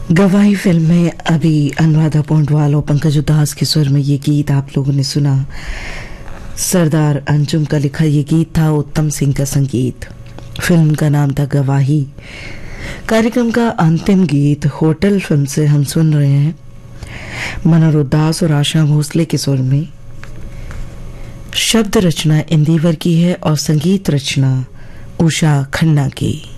गवाही फिल्म में अभी अनुराधा पौंडवाल और पंकज उदास के स्वर में ये गीत आप लोगों ने सुना। सरदार अंजुम का लिखा ये गीत था, उत्तम सिंह का संगीत। फिल्म का नाम था गवाही। कार्यक्रम का अंतिम गीत होटल फिल्म से हम सुन रहे हैं मनोहर उदास और आशा भोसले के स्वर में। शब्द रचना इंदिवर की है और संगीत रचना उषा खन्ना की।